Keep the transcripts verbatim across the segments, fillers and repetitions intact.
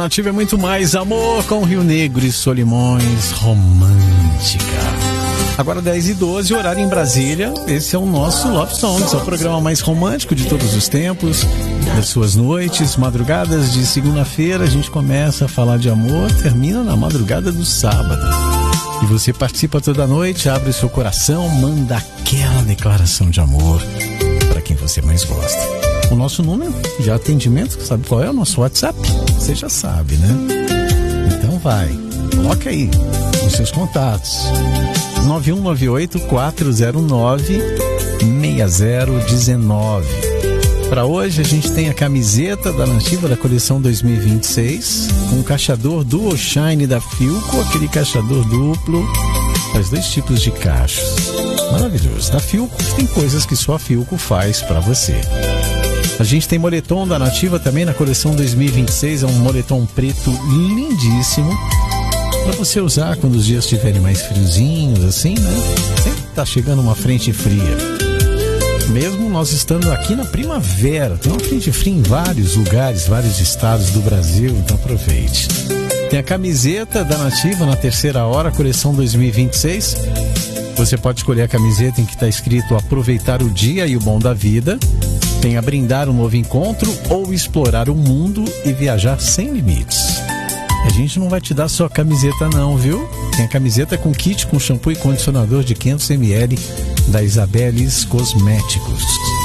Nativa é muito mais amor com Rio Negro e Solimões, romântica. Agora dez e doze, horário em Brasília. Esse é o nosso Love Songs, é o programa mais romântico de todos os tempos, das suas noites, madrugadas de segunda-feira. A gente começa a falar de amor, termina na madrugada do sábado. E você participa toda noite, abre seu coração, manda aquela declaração de amor para quem você mais gosta. O nosso número de atendimento, sabe qual é? O nosso WhatsApp? Você já sabe, né? Então vai, coloca aí os seus contatos. nove um nove oito, quatro zero nove, seis zero um nove. Para hoje a gente tem a camiseta da Nativa da coleção dois mil e vinte e seis, com um caixador Duo Shine da Filco, aquele caixador duplo, faz dois tipos de cachos. Maravilhoso. Da Filco tem coisas que só a Filco faz para você. A gente tem moletom da Nativa também na coleção dois mil e vinte e seis, é um moletom preto lindíssimo para você usar quando os dias estiverem mais friozinhos, assim, né? Sempre tá chegando uma frente fria. Mesmo nós estando aqui na primavera, tem uma frente fria em vários lugares, vários estados do Brasil, então aproveite. Tem a camiseta da Nativa na terceira hora, coleção dois mil e vinte e seis. Você pode escolher a camiseta em que está escrito aproveitar o dia e o bom da vida. Tem a brindar um novo encontro ou explorar o mundo e viajar sem limites. A gente não vai te dar só a camiseta não, viu? Tem a camiseta com kit com shampoo e condicionador de quinhentos mililitros da Isabeles Cosméticos.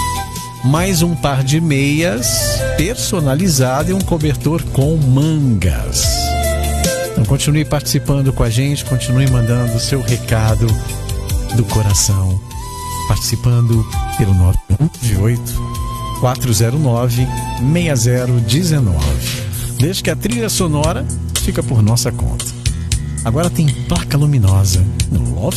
Mais um par de meias personalizado e um cobertor com mangas. Então continue participando com a gente, continue mandando o seu recado do coração. Participando pelo nove um oito, quatro zero nove, seis zero um nove. Desde que a trilha sonora fica por nossa conta. Agora tem Placa Luminosa no Love